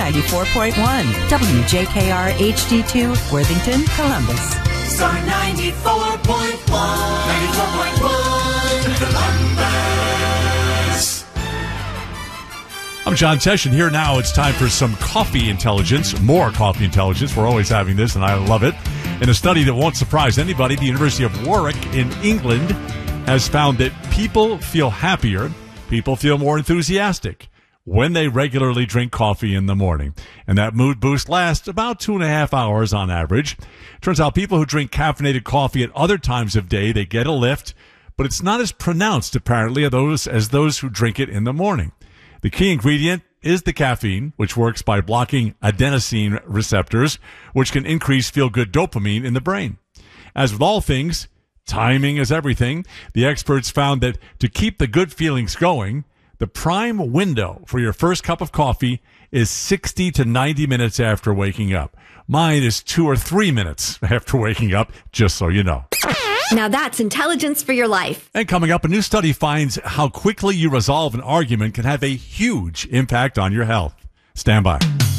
94.1, WJKR HD2, Worthington, Columbus. Star 94.1, 94.1, Columbus. I'm John Tesh, and here now it's time for some coffee intelligence, more coffee intelligence. We're always having this, and I love it. In a study that won't surprise anybody, the University of Warwick in England has found that people feel happier, people feel more enthusiastic when they regularly drink coffee in the morning. And that mood boost lasts about 2.5 hours on average. Turns out people who drink caffeinated coffee at other times of day, they get a lift, but it's not as pronounced, apparently, as those who drink it in the morning. The key ingredient is the caffeine, which works by blocking adenosine receptors, which can increase feel-good dopamine in the brain. As with all things, timing is everything. The experts found that to keep the good feelings going, the prime window for your first cup of coffee is 60 to 90 minutes after waking up. Mine is 2 or 3 minutes after waking up, just so you know. Now that's intelligence for your life. And coming up, a new study finds how quickly you resolve an argument can have a huge impact on your health. Stand by.